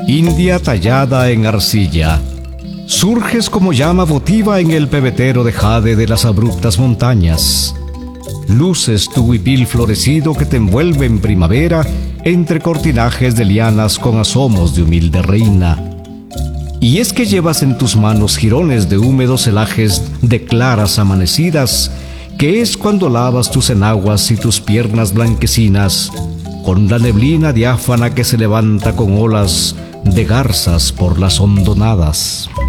India tallada en arcilla, surges como llama votiva en el pebetero de jade de las abruptas montañas. Luces tu huipil florecido que te envuelve en primavera entre cortinajes de lianas con asomos de humilde reina. Y es que llevas en tus manos jirones de húmedos celajes de claras amanecidas, que es cuando lavas tus enaguas y tus piernas blanquecinas, con la neblina diáfana que se levanta con olas de garzas por las hondonadas.